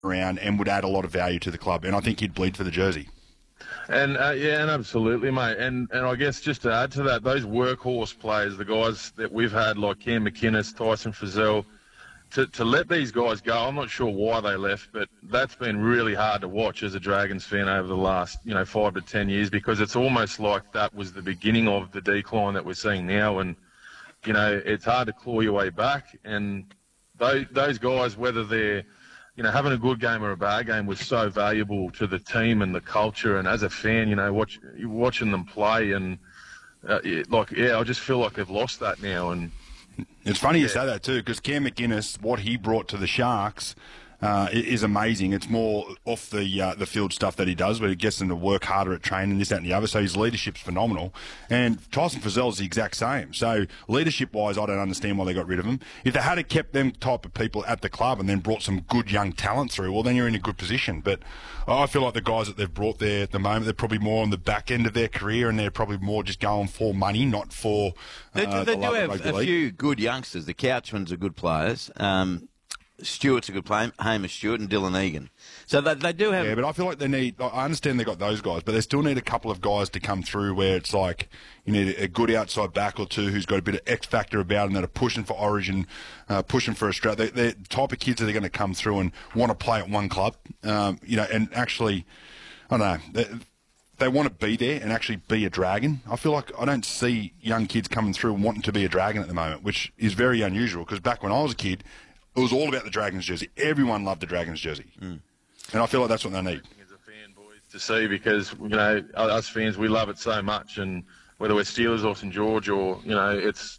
around and would add a lot of value to the club. And I think he'd bleed for the jersey. And and absolutely, mate. And I guess just to add to that, those workhorse players, the guys that we've had like Cam McInnes, Tyson Frizzell, to let these guys go, I'm not sure why they left, but that's been really hard to watch as a Dragons fan over the last 5 to 10 years, because it's almost like that was the beginning of the decline that we're seeing now, and it's hard to claw your way back. And those guys, whether they're having a good game or a bad game, was so valuable to the team and the culture. And as a fan, watching them play, and I just feel like they've lost that now. And it's funny you say that too, because Cam McInnes, what he brought to the Sharks is amazing. It's more off the field stuff that he does, where he gets them to work harder at training, this, that, and the other. So his leadership's phenomenal. And Tyson Frizzell's the exact same. So leadership-wise, I don't understand why they got rid of him. If they had kept them type of people at the club and then brought some good young talent through, well, then you're in a good position. But I feel like the guys that they've brought there at the moment, they're probably more on the back end of their career, and they're probably more just going for money, not for They do have a few good youngsters. The Couchmans are good players. Stewart's a good player, Hamish Stewart and Dylan Egan. So they do have... Yeah, but I feel like they need... I understand they got those guys, but they still need a couple of guys to come through where it's like you need a good outside back or two who's got a bit of X factor about them that are pushing for Origin, pushing for Australia. They're the type of kids that are going to come through and want to play at one club, and actually, I don't know... They want to be there and actually be a Dragon. I feel like I don't see young kids coming through and wanting to be a Dragon at the moment, which is very unusual, because back when I was a kid, it was all about the Dragons jersey. Everyone loved the Dragons jersey. And I feel like that's what they need. As a fan, boys, to see, because, us fans, we love it so much, and whether we're Steelers or St George or, it's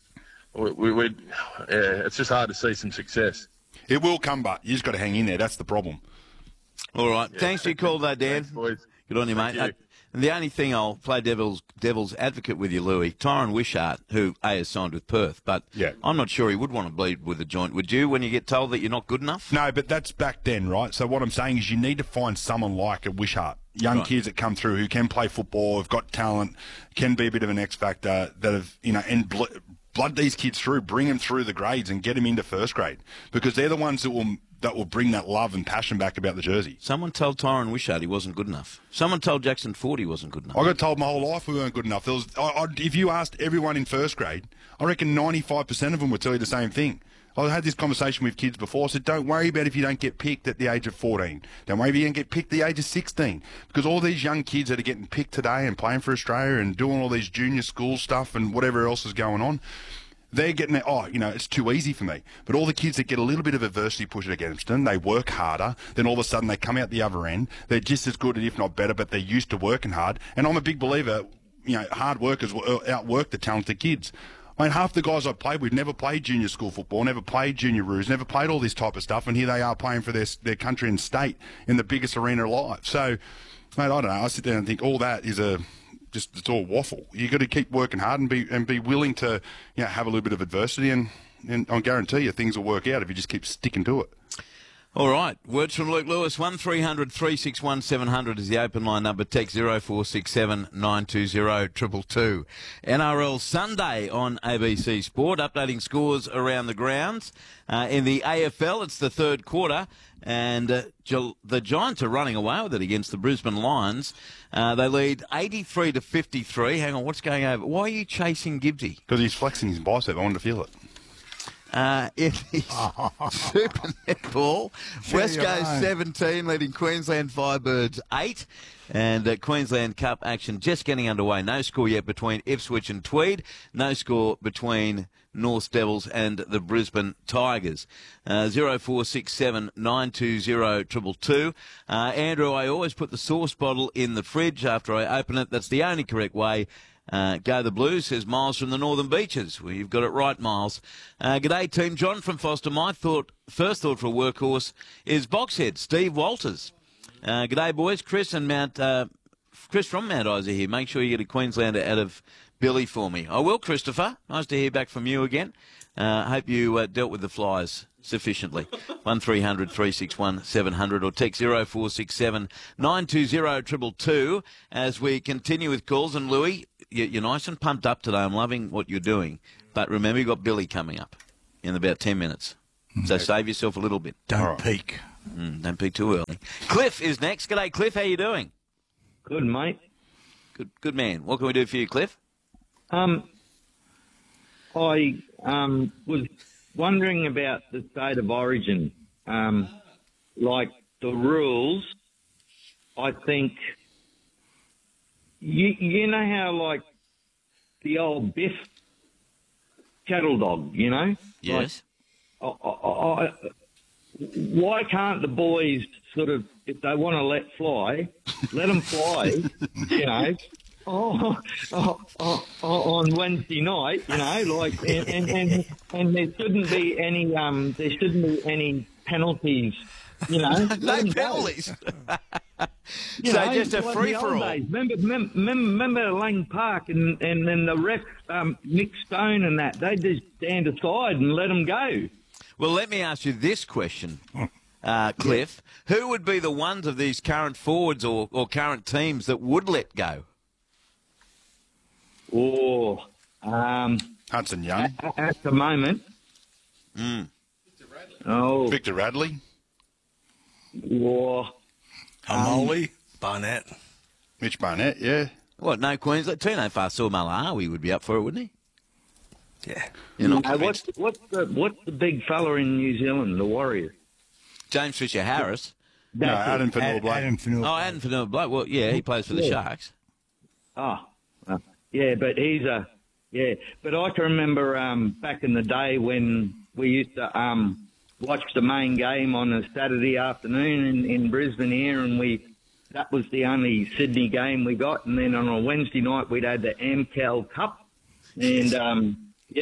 just hard to see some success. It will come, but you just got to hang in there. That's the problem. All right. Yeah. Thanks for your call, though, Dan. Thanks, boys. Good on you, mate. And the only thing I'll play devil's advocate with you, Louis, Tyron Wishart, who has signed with Perth, but I'm not sure he would want to bleed with a joint. Would you, when you get told that you're not good enough? No, but that's back then, right? So what I'm saying is you need to find someone like a Wishart, young kids that come through who can play football, have got talent, can be a bit of an X factor, that have, and blood these kids through, bring them through the grades and get them into first grade, because they're the ones that will bring that love and passion back about the jersey. Someone told Tyron Wishart he wasn't good enough. Someone told Jackson Ford he wasn't good enough. I got told my whole life we weren't good enough. If you asked everyone in first grade, I reckon 95% of them would tell you the same thing. I had this conversation with kids before. I said, don't worry about if you don't get picked at the age of 14. Don't worry if you don't get picked at the age of 16. Because all these young kids that are getting picked today and playing for Australia and doing all these junior school stuff and whatever else is going on, they're getting it, it's too easy for me. But all the kids that get a little bit of adversity pushed against them, they work harder, then all of a sudden they come out the other end, they're just as good, if not better, but they're used to working hard. And I'm a big believer, hard workers will outwork the talented kids. I mean, half the guys I played with never played junior school football, never played junior roos, never played all this type of stuff, and here they are playing for their country and state in the biggest arena alive. So, mate, I don't know, I sit there and think all that is it's all waffle. You got to keep working hard and be willing to have a little bit of adversity, and I guarantee you things will work out if you just keep sticking to it. All right. Words from Luke Lewis. 1300 361 700 is the open line number. Text 0467 920 222. NRL Sunday on ABC Sport. Updating scores around the grounds. In the AFL, it's the third quarter, and the Giants are running away with it against the Brisbane Lions. They lead 83 to 53. Hang on, what's going over? Why are you chasing Gibbsy? Because he's flexing his bicep. I wanted to feel it. It is Super Netball. West Coast 17, leading Queensland Firebirds 8. And Queensland Cup action just getting underway. No score yet between Ipswich and Tweed. No score between North Devils and the Brisbane Tigers. 0467 920 222. Andrew, I always put the sauce bottle in the fridge after I open it. That's the only correct way. Go the Blues, says Miles from the Northern Beaches. Well, you've got it right, Miles. G'day, team. John from Foster. My first thought for a workhorse is Boxhead, Steve Walters. G'day, boys. Chris from Mount Isa here. Make sure you get a Queenslander out of Billy for me. I will, Christopher. Nice to hear back from you again. Hope you dealt with the Flyers sufficiently. 1300 361 700 or text 0467 920 222 as we continue with calls. And Louis, you're nice and pumped up today. I'm loving what you're doing. But remember, you've got Billy coming up in about 10 minutes. So save yourself a little bit. Don't peak. Don't be too early. Cliff is next. G'day, Cliff. How you doing? Good, mate. Good man. What can we do for you, Cliff? I was wondering about the state of origin. Like the rules, I think, you know how, like, the old Biff cattle dog, you know? Yes. Like, why can't the boys sort of, if they want to let them fly, you know, on Wednesday night, you know, like, and there shouldn't be any penalties, you know. No penalties. You So know, just a like free the for old all. days. Remember Lang Park and then the ref, Nick Stone and that, they just stand aside and let them go. Well, let me ask you this question, Cliff. Who would be the ones of these current forwards or current teams that would let go? Oh, Hudson Young, at the moment. Oh, Victor Radley. oh, Amoli, Barnett. Mitch Barnett, yeah. What, no Queensland? Tino Fa'asuamaleaui would be up for it, wouldn't he? Yeah. You're not what's convinced? the big fella in New Zealand, the Warriors? James Fisher-Harris. No, Adam Fanua-Blake. Adam Fanua. Oh, Adam Fanua-Blake. Well, yeah, he plays for the Sharks. Yeah, but he's but I can remember back in the day when we used to watch the main game on a Saturday afternoon in Brisbane here, and that was the only Sydney game we got, and then on a Wednesday night we'd had the Amcal Cup, and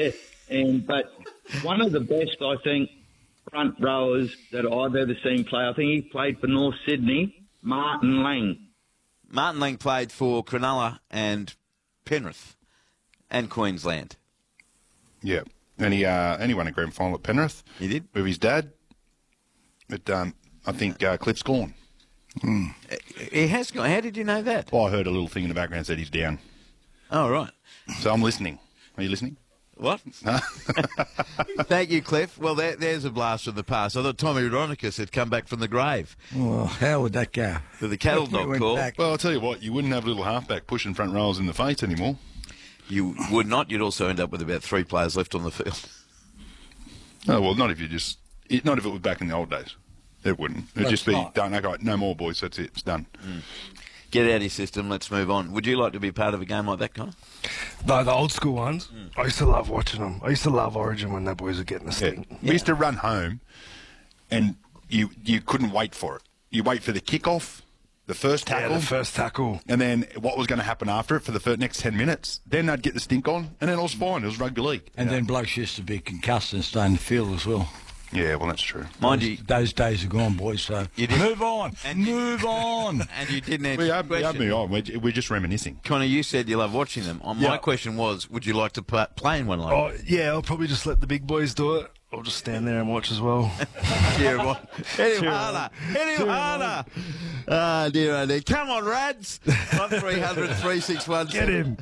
but one of the best, I think, front rowers that I've ever seen play, I think he played for North Sydney, Martin Lang. Martin Lang played for Cronulla and Penrith and Queensland. Yeah. And he won a grand final at Penrith. He did? With his dad. But I think Cliff's gone. He has gone. How did you know that? Well, I heard a little thing in the background said he's down. Oh, right. So I'm listening. Are you listening? What? Thank you, Cliff. Well, there's a blast from the past. I thought Tommy Ronikus had come back from the grave Well, how would that go? for the cattle He dog went call. back. Well, I'll tell you what, you wouldn't have little halfback pushing front rows in the face anymore. You would not. You'd also end up with about 3 players left on the field. Oh, well, not if it was back in the old days. It wouldn't. It'd That's just be not. done. Okay, no more, boys. That's it. It's done. Get it out of your system. Let's move on. Would you like to be part of a game like that, Connor? No, the old school ones. I used to love watching them. I used to love Origin when that boys were getting a Yeah. stink. We used to run home, and you couldn't wait for it. You wait for the kickoff, the first Yeah, tackle, the first tackle. and then what was going to happen after it for the next 10 minutes. Then they'd get the stink on, and then it was fine. It was rugby league. And then blokes used to be concussed and stay in the field as well. Yeah, well, that's true. Mind you, Those days are gone, boys, so You did- move on. Move on. and you didn't answer We the are question. me on. We're just reminiscing. Connor, you said you love watching them. My Yeah. question was, would you like to play in one like Oh, yeah, I'll probably just let the big boys do it. I'll just stand there and watch as well. that? Cheer him on. Hit him harder. Hit him harder. Ah, dear, oh dear. Come on, Rads. 1300 361 Get him.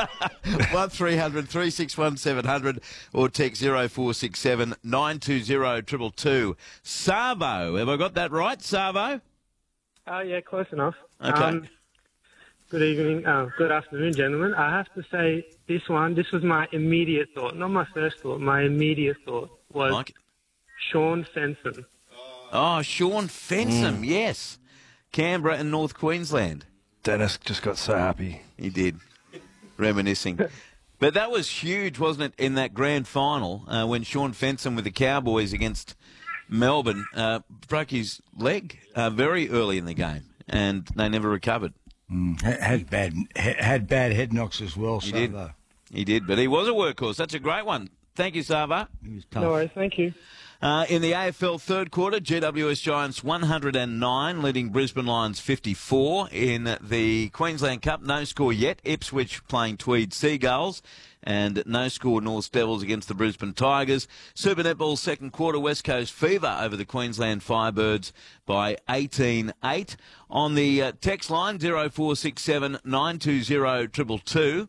1300 361 700 or text 0467 920 222. Savo. Have I got that right, Savo? Yeah, close enough. Okay. Good evening, good afternoon, gentlemen. I have to say this was my immediate thought, not my first thought. My immediate thought was Like it. Sean Fenson. Oh, Sean Fensom, yes. Canberra and North Queensland. Dennis just got so happy. He did. Reminiscing. But that was huge, wasn't it, in that grand final when Sean Fensom with the Cowboys against Melbourne broke his leg very early in the game, and they never recovered. Had bad head knocks as well. He did. He did, but he was a workhorse. That's a great one. Thank you, Sava. He was tough. No worries, thank you. In the AFL third quarter, GWS Giants 109, leading Brisbane Lions 54. In the Queensland Cup, no score yet. Ipswich playing Tweed Seagulls. And no score North Devils against the Brisbane Tigers. Super Netball second quarter, West Coast Fever over the Queensland Firebirds by 18-8. On the text line, 0467 920 222.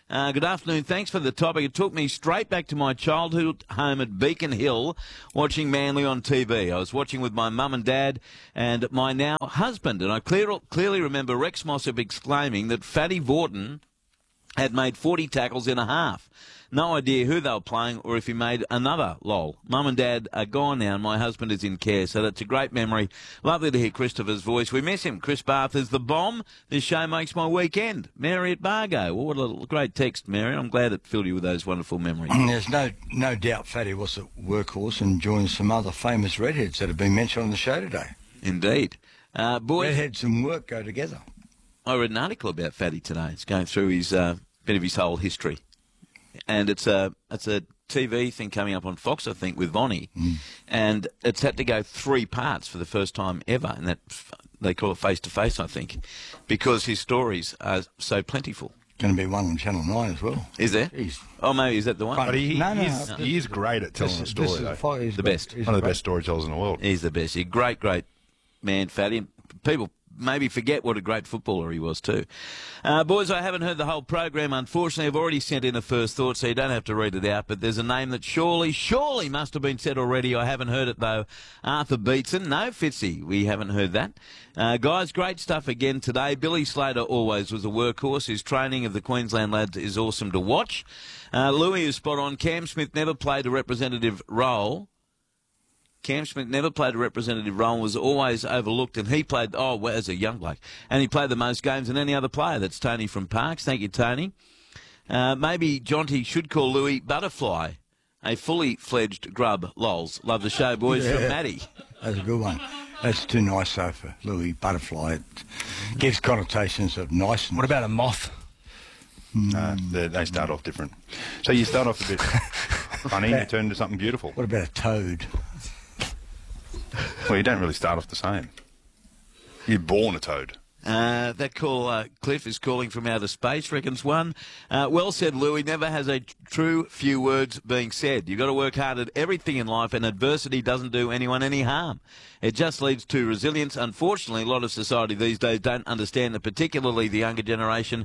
Good afternoon. Thanks for the topic. It took me straight back to my childhood home at Beacon Hill watching Manly on TV. I was watching with my mum and dad and my now husband, and I clearly remember Rex Mossop exclaiming that Fatty Vaughton had made 40 tackles in a half. No idea who they were playing or if he made another, lol. Mum and Dad are gone now and my husband is in care, so that's a great memory. Lovely to hear Christopher's voice. We miss him. Chris Bath is the bomb. This show makes my weekend. Mary at Bargo. Well, what a great text, Mary. I'm glad it filled you with those wonderful memories. There's no doubt Fatty was a workhorse and joined some other famous redheads that have been mentioned on the show today. Indeed. Boys, Redheads and work go together. I read an article about Fatty today. It's going through his bit of his whole history. And it's a TV thing coming up on Fox, I think, with Vonnie. And it's had to go 3 parts for the first time ever. And that they call it Face to Face, I think, because his stories are so plentiful. Going to be one on Channel 9 as well. Is there? Oh, maybe is that the one? But he No. is great at telling a story, though. He's The best. One of the best storytellers in the world. He's the best. He's a great, great man, Fatty. And people maybe forget what a great footballer he was too. Boys, I haven't heard the whole program. Unfortunately, I've already sent in a first thought, so you don't have to read it out. But there's a name that surely must have been said already. I haven't heard it, though. Arthur Beetson. No, Fitzy, we haven't heard that. Guys, great stuff again today. Billy Slater always was a workhorse. His training of the Queensland lads is awesome to watch. Louis is spot on. Cam Smith never played a representative role. Cam Smith never played a representative role and was always overlooked, and he played, as a young bloke, and he played the most games than any other player. That's Tony from Parks. Thank you, Tony. Maybe Jonty should call Louis Butterfly, a fully fledged grub, lols. Love the show, boys, from Maddie. That's a good one. That's too nice, though, for Louis Butterfly. It gives connotations of niceness. What about a moth? They start off different. So you start off a bit funny, you turn into something beautiful. What about a toad? Well, you don't really start off the same. You're born a toad. That call, Cliff is calling from outer space, reckons one. Well said, Louis. Never has a true few words being said. You've got to work hard at everything in life, and adversity doesn't do anyone any harm. It just leads to resilience. Unfortunately, a lot of society these days don't understand that, particularly the younger generation,